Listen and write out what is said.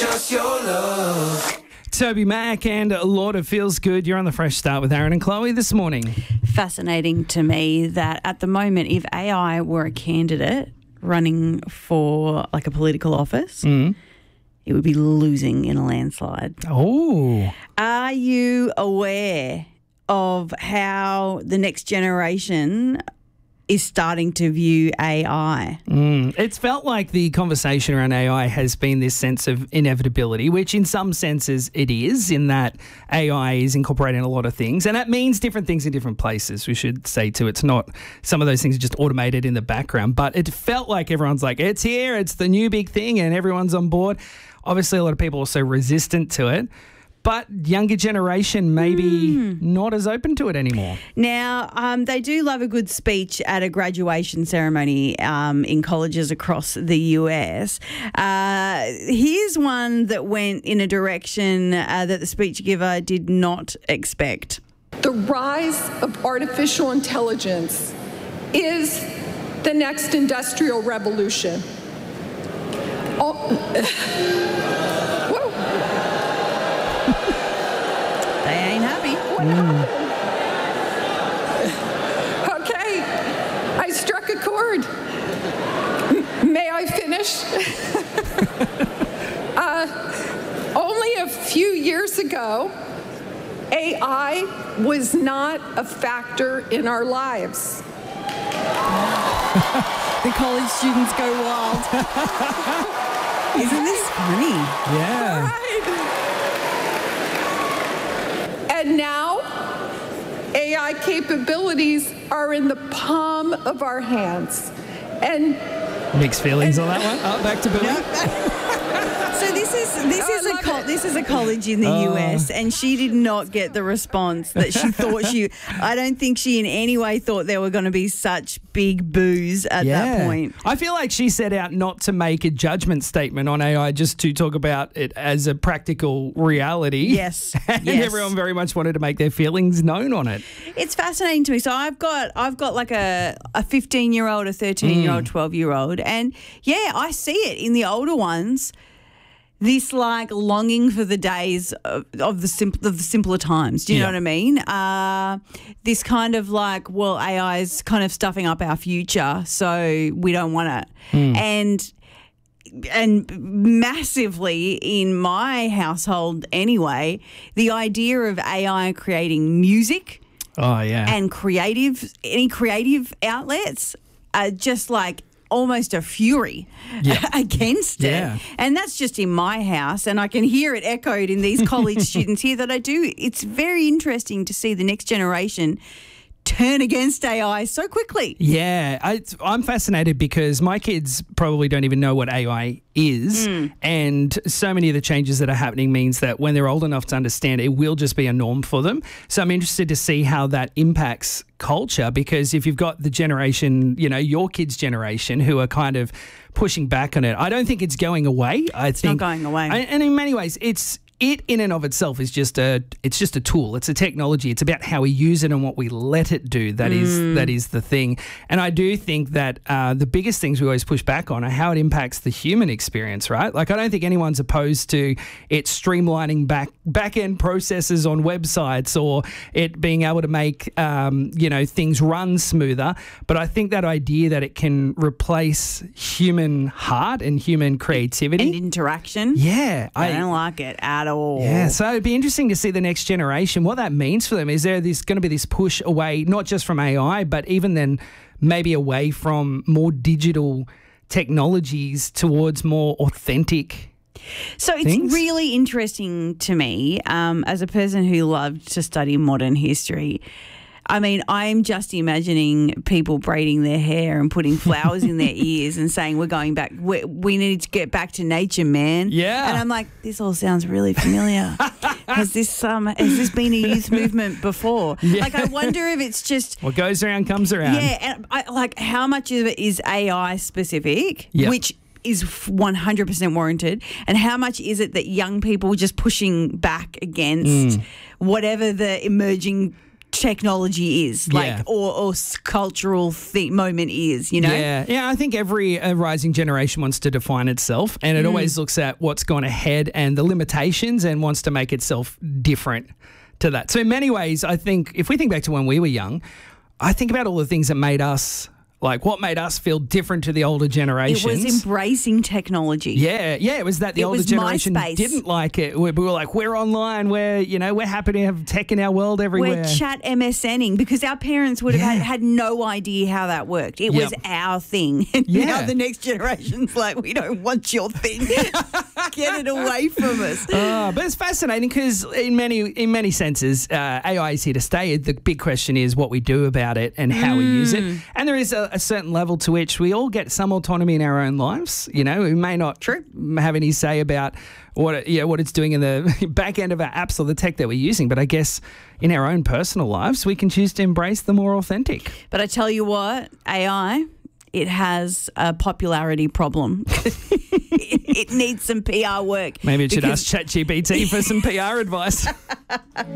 just your love. Toby Mac and Lord of Feels Good. You're on the Fresh Start with Aaron and Chloe this morning. Fascinating to me that at the moment, if AI were a candidate running for like a political office, it would be losing in a landslide. Oh. Are you aware of how the next generation is starting to view AI? It's felt like the conversation around AI has been this sense of inevitability, which in some senses it is, in that AI is incorporating a lot of things. And that means different things in different places, we should say too. It's not some of those things are just automated in the background. But it felt like everyone's like, it's here, it's the new big thing, and everyone's on board. Obviously, a lot of people are so resistant to it. But younger generation maybe not as open to it anymore. Now, they do love a good speech at a graduation ceremony in colleges across the US. Here's one that went in a direction that the speech giver did not expect. The rise of artificial intelligence is the next industrial revolution. They ain't happy. Okay, I struck a chord. May I finish? Only a few years ago, AI was not a factor in our lives. The college students go wild. Isn't this funny? Yeah. Right. And now, AI capabilities are in the palm of our hands. And Mixed feelings on that one. Oh, back to Billy. So this is a college in the US, and she did not get the response that she thought she. I don't think she in any way thought there were going to be such big boos at that point. I feel like she set out not to make a judgment statement on AI, just to talk about it as a practical reality. Yes, and yes. everyone very much wanted to make their feelings known on it. It's fascinating to me. So I've got like a 15-year-old, a 13-year-old, 12-year-old, and yeah, I see it in the older ones. This like longing for the days of the simpler times. Do you know what I mean? This kind of like, well, AI is kind of stuffing up our future, so we don't want it. And massively in my household anyway, the idea of AI creating music and any creative outlets are just like almost a fury against it. And that's just in my house, and I can hear it echoed in these college students here that I do. It's very interesting to see the next generation turn against AI so quickly. Yeah, I'm fascinated because my kids probably don't even know what AI is, and so many of the changes that are happening means that when they're old enough to understand, it will just be a norm for them. So I'm interested to see how that impacts culture, because if you've got the generation, you know, your kids' generation, who are kind of pushing back on it, I don't think it's going away. It's not going away. And in many ways, it in and of itself is just a tool. It's a technology. It's about how we use it and what we let it do. That is the thing. And I do think that the biggest things we always push back on are how it impacts the human experience, right? Like, I don't think anyone's opposed to it streamlining back-end processes on websites, or it being able to make things run smoother. But I think that idea that it can replace human heart and human creativity and interaction. Yeah, I don't like it at all. Yeah, so it'd be interesting to see the next generation, what that means for them. Is there going to be this push away, not just from AI, but even then maybe away from more digital technologies towards more authentic So it's things? really interesting to me, as a person who loved to study modern history. I mean, I'm just imagining people braiding their hair and putting flowers in their ears and saying, we're going back, we need to get back to nature, man. Yeah. And I'm like, this all sounds really familiar. Has this been a youth movement before? Yeah. Like, I wonder if it's just... What goes around comes around. Yeah, and how much of it is AI specific, Yeah. which is 100% warranted, and how much is it that young people are just pushing back against whatever the emerging technology is, Yeah. or cultural moment is, you know? Yeah. I think every rising generation wants to define itself, and it always looks at what's gone ahead and the limitations and wants to make itself different to that. So in many ways, I think if we think back to when we were young, I think about all the things that made us, like what made us feel different to the older It generations. was embracing technology. Yeah, it was that the It older was generation MySpace. didn't like it. We were like, we're online, we're happy to have tech in our world everywhere. We're chat MSNing because our parents would have Yeah. had no idea how that worked. It was Yep. our thing. And Yeah. now the next generation's like, we don't want your thing. Get it away from us. But it's fascinating because in many senses, AI is here to stay. The big question is what we do about it and how we use it. And there is a certain level to which we all get some autonomy in our own lives. You know, we may not have any say about what it's doing in the back end of our apps or the tech that we're using. But I guess in our own personal lives, we can choose to embrace the more authentic. But I tell you what, AI, it has a popularity problem. It needs some PR work. Maybe it should because- ask ChatGPT for some PR advice.